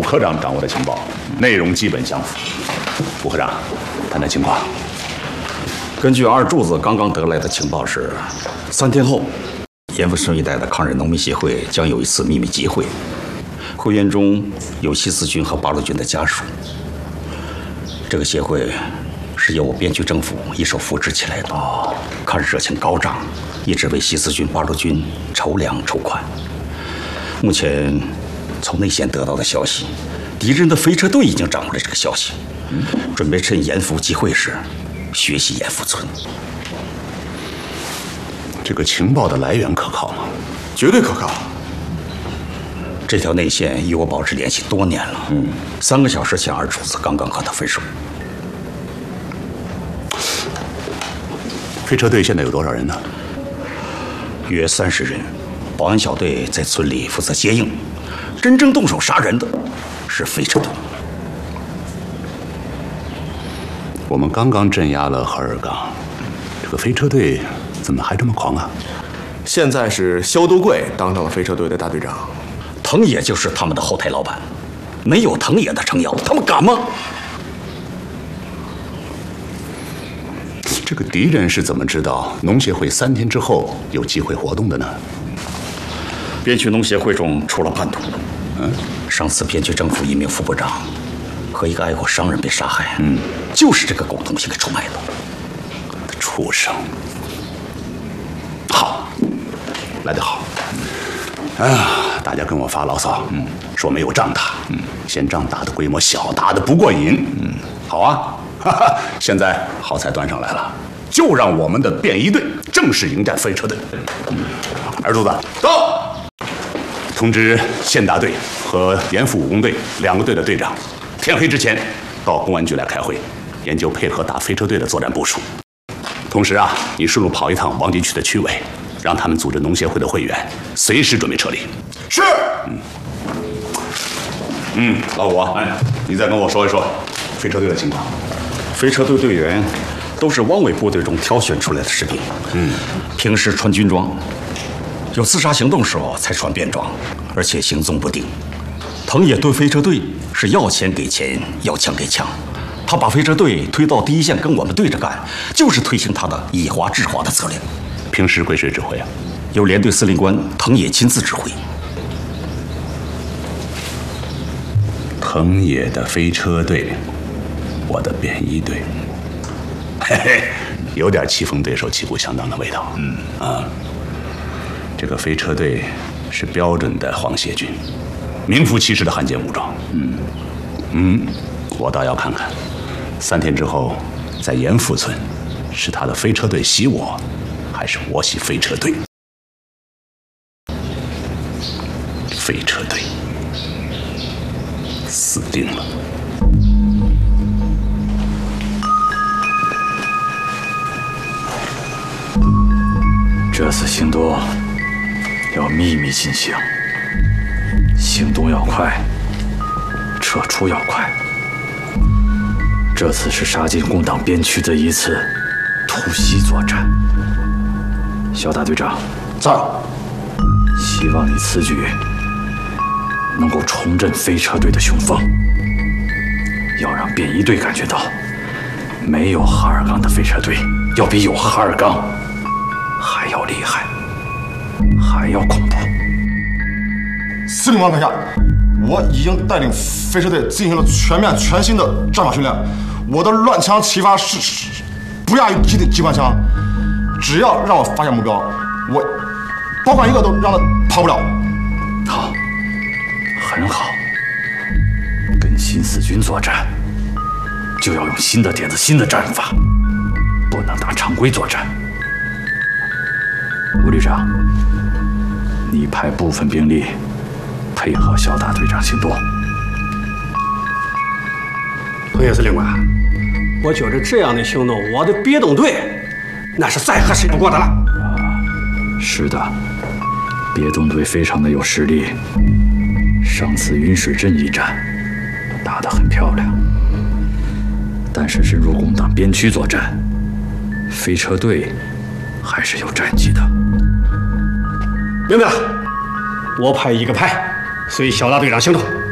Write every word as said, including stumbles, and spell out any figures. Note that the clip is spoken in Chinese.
科长掌握的情报内容基本相符。吴科长，谈谈情况。 根据二柱子刚刚得来的情报是，三天后，盐阜村一带的抗日农民协会将有一次秘密集会，会员中有西四军和八路军的家属。这个协会是由边区政府一手扶植起来的，抗日热情高涨，一直为西四军、八路军筹粮筹款。目前从内线得到的消息，敌人的飞车队已经掌握了这个消息，准备趁盐阜集会时学习盐阜村。 这个情报的来源可靠吗？ 绝对可靠。 这条内线与我保持联系多年了。嗯，三个小时前，二柱子刚刚和他分手。 飞车队现在有多少人呢？ 约三十人。保安小队在村里负责接应，真正动手杀人的是飞车队。 我们刚刚镇压了哈尔岗，这个飞车队怎么还这么狂啊？ 现在是肖都贵当上了飞车队的大队长， 藤野就是他们的后台老板，没有藤野的撑腰，他们敢吗？ 这个敌人是怎么知道农协会三天之后有机会活动的呢？ 边区农协会中出了叛徒，嗯，上次边区政府一名副部长和一个爱国商人被杀害，嗯，就是这个狗东西给出卖的。 畜生！好，来得好。哎呀，大家跟我发牢骚，嗯，说没有仗打，嗯，嫌仗打的规模小，打的不过瘾，嗯，好啊，哈哈，现在好菜端上来了，就让我们的便衣队正式迎战飞车队。嗯，二柱子到。通知县大队和盐阜武工队两个队的队长，天黑之前到公安局来开会，研究配合打飞车队的作战部署。同时啊，你顺路跑一趟王集区的区委，让他们组织农协会的会员，随时准备撤离。 是。 嗯。嗯，老五，哎，你再跟我说一说飞车队的情况。 飞车队队员都是汪伪部队中挑选出来的士兵，嗯，平时穿军装。有自杀行动时候才穿便装，而且行踪不定。藤野对飞车队是要钱给钱，要枪给枪。他把飞车队推到第一线跟我们对着干，就是推行他的以华制华的策略。 平时归谁指挥啊？ 由连队司令官藤野亲自指挥。 藤野的飞车队，我的便衣队，嘿嘿，有点棋逢对手、旗鼓相当的味道。嗯啊。这个飞车队是标准的皇协军，名副其实的汉奸武装。嗯嗯，我倒要看看，三天之后在盐阜村，是他的飞车队袭我，还是我袭飞车队？飞车队死定了。 这次行动要秘密进行，行动要快，撤出要快。这次是杀进共党边区的一次突袭作战。肖大队长， 在。 希望你此举能够重振飞车队的雄风，要让便衣队感觉到，没有哈尔岗的飞车队要比有哈尔岗还要厉害，还要恐怖。 司令官阁下，我已经带领飞车队进行了全面全新的战法训练，我的乱枪齐发是是不亚于机机关枪，只要让我发现目标，我保管一个都让他跑不了。 好，很好。跟新四军作战，就要用新的点子、新的战法，不能打常规作战。吴旅长，你派部分兵力配合肖大队长行动。 藤野司令官，我觉着这样的行动，我的别动队那是再合适不过的了。 啊，是的，别动队非常的有实力。上次云水镇一战打得很漂亮，但是深入共党边区作战，飞车队还是有战绩的。 明白了，我派一个排随肖大队长行动。